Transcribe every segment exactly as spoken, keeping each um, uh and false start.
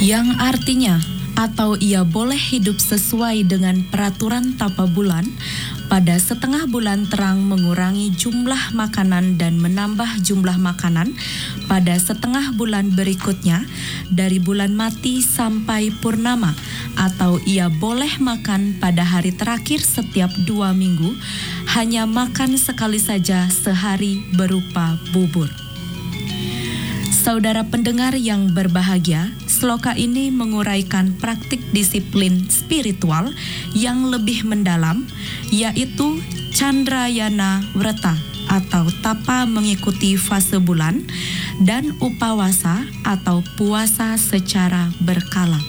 yang artinya atau ia boleh hidup sesuai dengan peraturan tapa bulan, pada setengah bulan terang mengurangi jumlah makanan dan menambah jumlah makanan pada setengah bulan berikutnya dari bulan mati sampai purnama, atau ia boleh makan pada hari terakhir setiap dua minggu, hanya makan sekali saja sehari berupa bubur. Saudara pendengar yang berbahagia, sloka ini menguraikan praktik disiplin spiritual yang lebih mendalam, yaitu Chandrayana Vrata atau tapa mengikuti fase bulan, dan upawasa atau puasa secara berkala.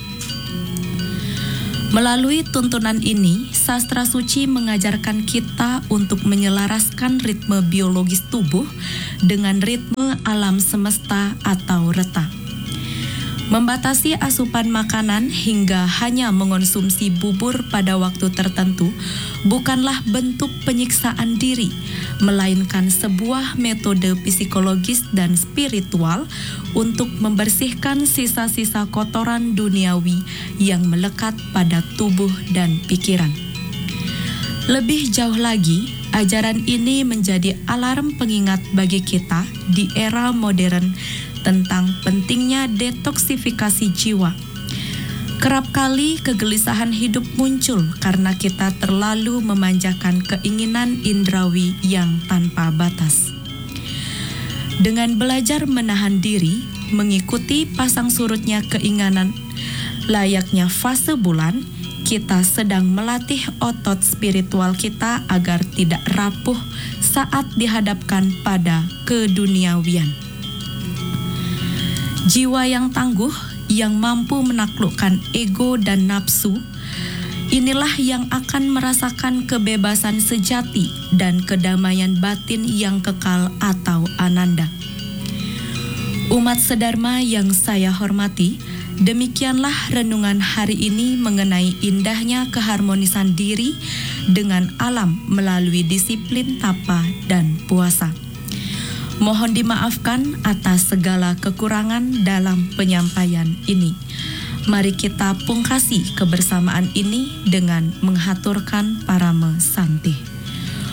Melalui tuntunan ini, sastra suci mengajarkan kita untuk menyelaraskan ritme biologis tubuh dengan ritme alam semesta atau reta. Membatasi asupan makanan hingga hanya mengonsumsi bubur pada waktu tertentu bukanlah bentuk penyiksaan diri, melainkan sebuah metode psikologis dan spiritual untuk membersihkan sisa-sisa kotoran duniawi yang melekat pada tubuh dan pikiran. Lebih jauh lagi, ajaran ini menjadi alarm pengingat bagi kita di era modern tentang pentingnya detoksifikasi jiwa. Kerap kali kegelisahan hidup muncul karena kita terlalu memanjakan keinginan indrawi yang tanpa batas. Dengan belajar menahan diri, mengikuti pasang surutnya keinginan layaknya fase bulan, kita sedang melatih otot spiritual kita agar tidak rapuh saat dihadapkan pada keduniawian. Jiwa yang tangguh, yang mampu menaklukkan ego dan nafsu, inilah yang akan merasakan kebebasan sejati dan kedamaian batin yang kekal atau ananda. Umat sedharma yang saya hormati, demikianlah renungan hari ini mengenai indahnya keharmonisan diri dengan alam melalui disiplin tapa dan puasa. Mohon dimaafkan atas segala kekurangan dalam penyampaian ini. Mari kita pungkasi kebersamaan ini dengan menghaturkan parame santih.